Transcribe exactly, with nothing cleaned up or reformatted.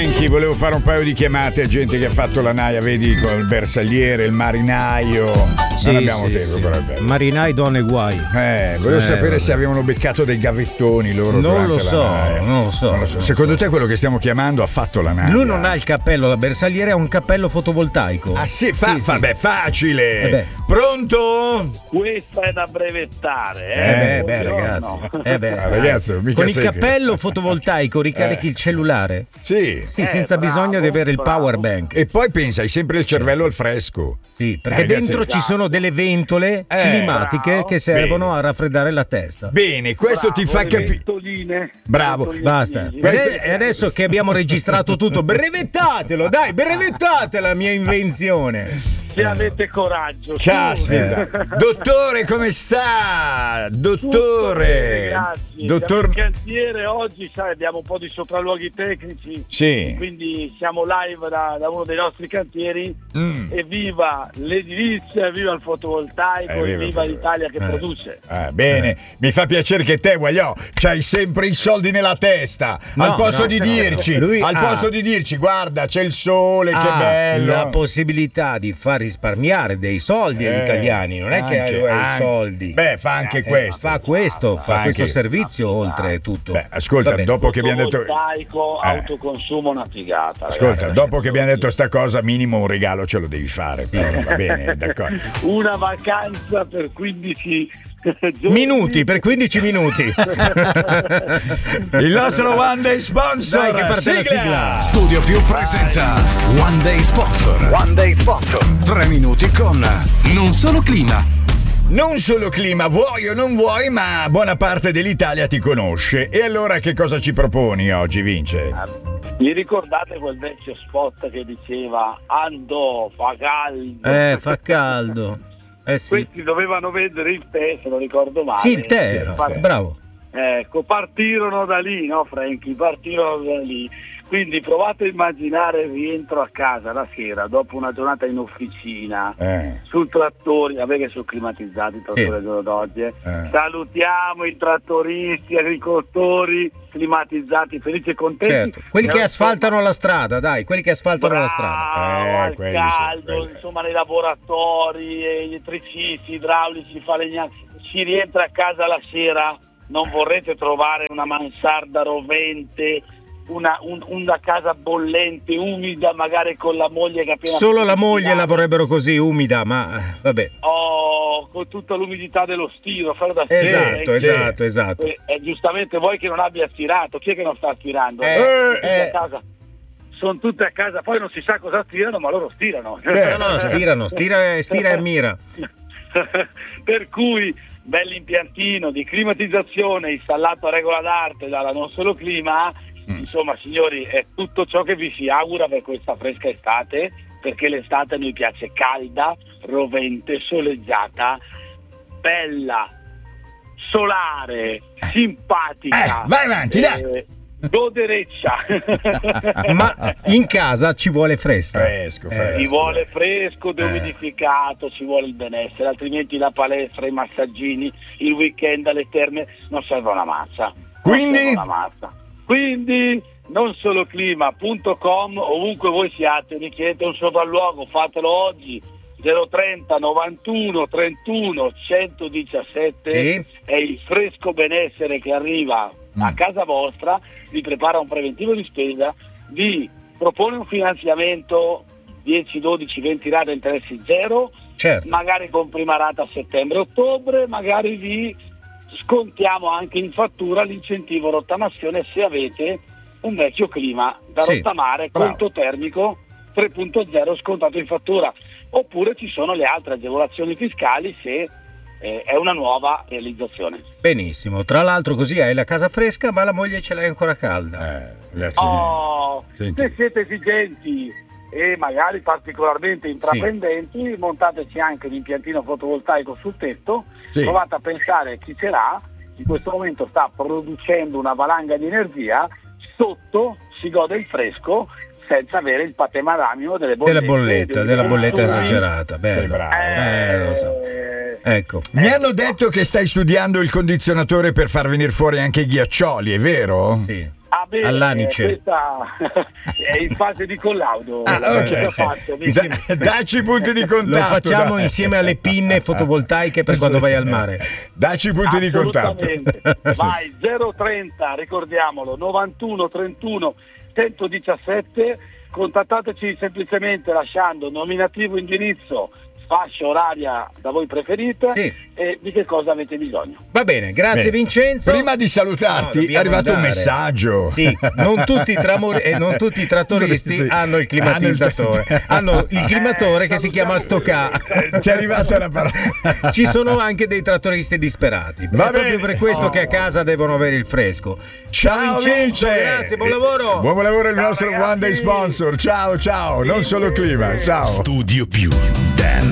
Frankie, volevo fare un paio di chiamate a gente che ha fatto la naia, vedi, con il bersagliere, il marinaio. Sì, non abbiamo sì, tempo, sì. però è bello. Marinai, donne guai. Eh, volevo Eh, sapere vabbè. se avevano beccato dei gavettoni loro. Non durante lo la so, naia. non lo so. Non lo so. non Secondo lo so. te quello che stiamo chiamando ha fatto la naia? Lui non ha il cappello da bersagliere, ha un cappello fotovoltaico. Ah sì, fa, Sì, sì. vabbè, facile. Eh beh. Pronto? Questa è da brevettare, Eh, eh? beh, beh, Buongiorno. ragazzi. Eh beh, Ah, ragazzo, mica con il sei che- cappello fotovoltaico ricarichi Eh. il cellulare? Sì. Sì, Eh, senza bravo, bisogno di avere il bravo. power bank. E poi pensa, hai sempre il cervello al fresco. Sì, perché Eh, ragazzi, dentro ci sono delle ventole Eh, climatiche bravo. che servono Bene. a raffreddare la testa. Bene, questo ti Bravo, fa le capire. ventoline. Bravo. Ventoline Basta. fisiche. E Questo- ade- e adesso che abbiamo registrato tutto, brevettatelo, dai, brevettate la mia invenzione. Se avete coraggio. su. Caspita. Dottore, come sta? Tutto Dottore. bene, grazie. Dottor. Siamo in cantiere oggi, sai, abbiamo un po' di sopralluoghi tecnici. Sì. Quindi siamo live da, da uno dei nostri cantieri. Mm. Evviva l'edilizia, evviva il fotovoltaico, Eh, viva il evviva fotovoltaico. l'Italia che Eh. produce. Ah, bene, mi fa piacere che te, guagliò, c'hai sempre i soldi nella testa. No, al posto no, di no. dirci, Lui al ha- posto di dirci, guarda, c'è il sole, che Ha bello. la possibilità di far risparmiare dei soldi agli Eh, italiani, non è che anche- lui ha i anche- soldi. Beh, fa anche Eh, questo. fa questo, fa anche- questo servizio oltre tutto. Beh, ascolta, Vabbè. dopo che abbiamo detto. Fotovoltaico, Eh. autoconsumo, una figata. Ascolta, ragazzi. dopo che abbiamo detto sta cosa, minimo un regalo ce lo devi fare. Però, va bene, d'accordo. Una vacanza per quindici giorni. Minuti, per quindici minuti. Il nostro One Day Sponsor. Dai, che parte la sigla. Studio Più presenta One Day Sponsor. One Day Sponsor. Tre minuti con Non Solo Clima. Non solo clima, vuoi o non vuoi, ma buona parte dell'Italia ti conosce. E allora che cosa ci proponi oggi, Vince? Vi ricordate quel vecchio spot che diceva andò, fa caldo? Eh, fa caldo. Eh sì. Questi dovevano vendere il tè, se non ricordo male. Sì, il tè, Per fare- bravo. Ecco, partirono da lì, no Franky? Partirono da lì. Quindi provate a immaginare il rientro a casa la sera, dopo una giornata in officina, Eh. sul trattori, vabbè che sono climatizzati i trattori Sì. al giorno d'oggi. eh. Eh. Salutiamo i trattoristi, agricoltori, climatizzati, felici e contenti. Certo. Quelli che Eh, asfaltano la strada, dai, quelli che asfaltano la Bravo, strada. Eh, al quelli sì, caldo, quelli. insomma nei laboratori, eh, gli elettricisti, idraulici, falegnami. Si rientra a casa la sera, non vorrete trovare una mansarda rovente, una, un- una casa bollente, umida, magari con la moglie che appena... Solo la moglie la vorrebbero così, umida, ma eh, vabbè. Oh, con tutta l'umidità dello stiro, fare da Esatto, eh, sì. esatto, esatto. E, e giustamente voi che non abbia stirato, chi è che non sta stirando? Eh, Sono tutti eh. a casa. Sono tutte a casa, poi non si sa cosa stirano, ma loro stirano. Eh, No, no, stirano, stira, stira e mira. Per cui bell'impiantino di climatizzazione installato a regola d'arte dalla Non Solo Clima. Insomma signori, è tutto ciò che vi si augura per questa fresca estate, perché l'estate a noi piace calda, rovente, soleggiata, bella, solare, simpatica, Eh, vai avanti, dai. eh, godereccia. Ma in casa ci vuole fresca. Fresco, fresco. Ci vuole fresco, Eh. deumidificato, ci vuole il benessere, altrimenti la palestra, i massaggini, il weekend alle terme non serve una mazza. Non Quindi? serve una mazza. Quindi non solo clima punto com, ovunque voi siate, richiedete un sopralluogo, fatelo oggi. zero trenta novantuno trentuno centodiciassette Sì. è il fresco benessere che arriva a Mm. casa vostra, vi prepara un preventivo di spesa, vi propone un finanziamento dieci, dodici, venti rate a interessi zero, Certo. magari con prima rata a settembre-ottobre, magari vi scontiamo anche in fattura l'incentivo rottamazione se avete un vecchio clima da Sì, rottamare, bravo. conto termico tre punto zero scontato in fattura, oppure ci sono le altre agevolazioni fiscali se eh, è una nuova realizzazione. Benissimo. Tra l'altro così hai la casa fresca, ma la moglie ce l'hai ancora calda. Eh, grazie. Oh, Senti. se siete esigenti e magari particolarmente intraprendenti, montateci anche un impiantino fotovoltaico sul tetto, Sì. provate a pensare chi ce l'ha, in questo momento sta producendo una valanga di energia, sotto si gode il fresco senza avere il patemaramio delle bollette. Della bolletta, dei della bolletta consumi. esagerata. Bello. Sei bravo. Eh, lo so. Eh, Ecco. Mi hanno detto che stai studiando il condizionatore per far venire fuori anche i ghiaccioli, è vero? Sì. Ah, beh, All'Anice. eh, questa è in fase di collaudo. Ah, La ok, cosa sì. fatto, mi Da- sembra. dacci i punti di Lo contatto. facciamo dai. insieme alle pinne fotovoltaiche per quando vai al mare. Dacci i punti di contatto. Assolutamente. Vai, zero trenta, ricordiamolo, novantuno trentuno centodiciassette. Contattateci semplicemente lasciando nominativo, indirizzo, fascia oraria da voi preferita Sì. e di che cosa avete bisogno. Va bene, grazie Bene. Vincenzo. Prima di No, salutarti è dobbiamo arrivato un andare. messaggio. Sì, non tutti i tramori- e non tutti i trattoristi Sì. hanno il climatizzatore. Hanno il climatore che si chiama Stocca. Eh, Ti è arrivata la parola. Ci sono anche dei trattoristi disperati. Va è proprio bene. per questo che a casa devono avere il fresco. Ciao Vincenzo, Vince. grazie, buon lavoro. Eh, Buon lavoro il Ciao, nostro ragazzi. One Day Sponsor. Ciao ciao, non solo clima. Ciao. Studio più. Dance